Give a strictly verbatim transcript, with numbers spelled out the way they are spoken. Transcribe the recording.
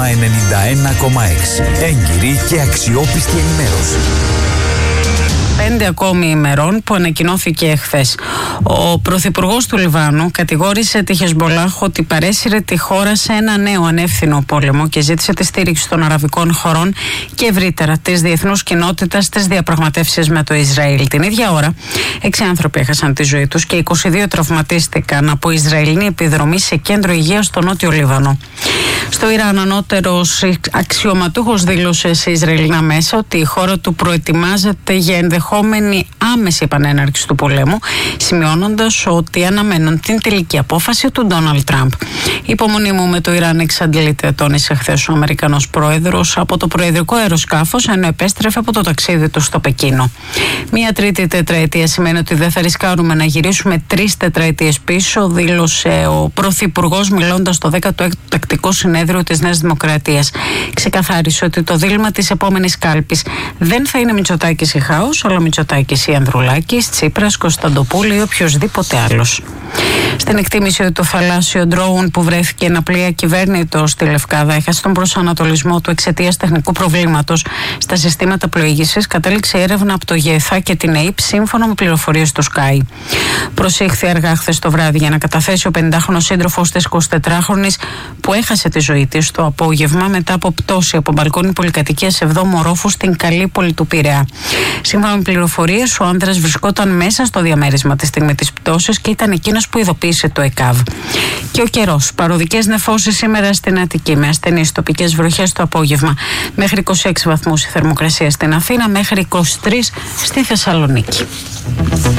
Σίγμα ενενήντα ένα κόμμα έξι. Έγκυρη και αξιόπιστη ενημέρωση. Πέντε ακόμη ημερών που ανακοινώθηκε εχθές. Ο πρωθυπουργός του Λιβάνου κατηγόρησε τη Χεσμπολάχ ότι παρέσυρε τη χώρα σε ένα νέο ανεύθυνο πόλεμο και ζήτησε τη στήριξη των αραβικών χωρών και ευρύτερα της διεθνούς κοινότητας στις διαπραγματεύσεις με το Ισραήλ. Την ίδια ώρα, έξι άνθρωποι έχασαν τη ζωή τους και είκοσι δύο τραυματίστηκαν από Ισραηλινή επιδρομή σε κέντρο υγείας στο Νότιο Λίβανο. Στο Ιράν, ανώτερος αξιωματούχος δήλωσε σε Ισραηλινά μέσα ότι η χώρα του προετοιμάζεται για ενδεχόμενη άμεση επανέναρξη του πολέμου, σημειώνοντας ότι αναμένουν την τελική απόφαση του Ντόναλντ Τραμπ. Η υπομονή μου με το Ιράν εξαντλείται, τόνισε χθες ο Αμερικανός πρόεδρος από το προεδρικό αεροσκάφος, ενώ επέστρεφε από το ταξίδι του στο Πεκίνο. Μία τρίτη τετραετία σημαίνει ότι δεν θα ρισκάρουμε να γυρίσουμε τρεις τετραετίες πίσω, δήλωσε ο πρωθυπουργός μιλώντας στο δέκατο έκτο τακτικό συνέδριο της Νέας Δημοκρατίας. Ξεκαθάρισε ότι το δίλημμα της επόμενης κάλπης δεν θα είναι Μητσοτάκης ή Χάος, αλλά Μητσοτάκης ή Ανδρουλάκης, Τσίπρας, Κωνσταντοπούλου ή οποιοδήποτε άλλος. Στην εκτίμηση ότι το θαλάσσιο ντρόουν που βρέθηκε να πλοία κυβέρνητο στη Λευκάδα έχασε τον προσανατολισμό του εξαιτίας τεχνικού προβλήματος στα συστήματα πλοήγησης, κατέληξε έρευνα από το ΓΕΘΑ και την ΕΙΠ σύμφωνα με πληροφορίες του Sky. Προσήχθη αργά χθες το βράδυ για να καταθέσει ο πενηντάχρονος σύντροφος της εικοσιτετράχρονης που έχασε τη ζωή της το απόγευμα μετά από πτώση από μπαλκόνι πολυκατοικίας εβδόμου ορόφου στην Καλύπολη του Πειραιά. Σύμφωνα με πληροφορίες, ο άνδρας βρισκόταν μέσα στο διαμέρισμα τη στιγμή της πτώσης και ήταν εκείνος που ειδοποίησε το ΕΚΑΒ. Και ο καιρός. Παροδικές νεφώσεις σήμερα στην Αττική με ασθενείς τοπικές βροχές το απόγευμα. Μέχρι είκοσι έξι βαθμούς η θερμοκρασία στην Αθήνα, μέχρι είκοσι τρεις στη Θεσσαλονίκη.